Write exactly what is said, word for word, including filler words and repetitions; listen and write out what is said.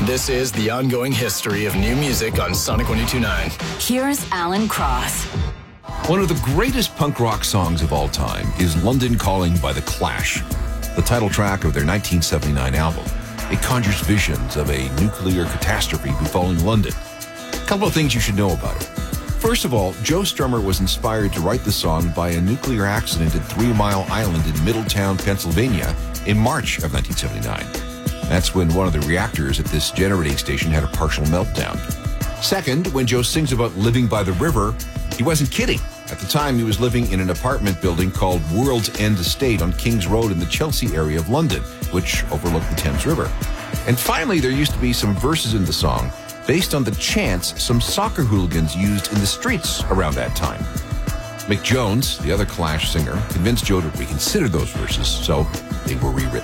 This is the ongoing history of new music on Sonic one oh two point nine. Here's Alan Cross. One of the greatest punk rock songs of all time is London Calling by The Clash, the title track of their nineteen seventy-nine album. It conjures visions of a nuclear catastrophe befalling London. A couple of things you should know about it. First of all, Joe Strummer was inspired to write the song by a nuclear accident at Three Mile Island in Middletown, Pennsylvania in March of nineteen seventy-nine. That's when one of the reactors at this generating station had a partial meltdown. Second, when Joe sings about living by the river, he wasn't kidding. At the time, he was living in an apartment building called World's End Estate on King's Road in the Chelsea area of London, which overlooked the Thames River. And finally, there used to be some verses in the song based on the chants some soccer hooligans used in the streets around that time. Mick Jones, the other Clash singer, convinced Joe to reconsider those verses, so they were rewritten.